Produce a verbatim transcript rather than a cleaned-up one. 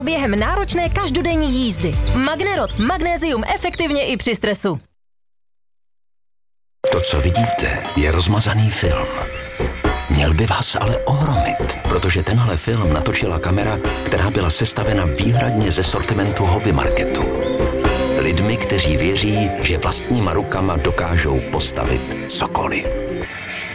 Během náročné každodenní jízdy. Magnerod. Magnézium efektivně i při stresu. To, co vidíte, je rozmazaný film. Měl by vás ale ohromit, protože tenhle film natočila kamera, která byla sestavena výhradně ze sortimentu hobby marketu. Lidmi, kteří věří, že vlastníma rukama dokážou postavit cokoliv.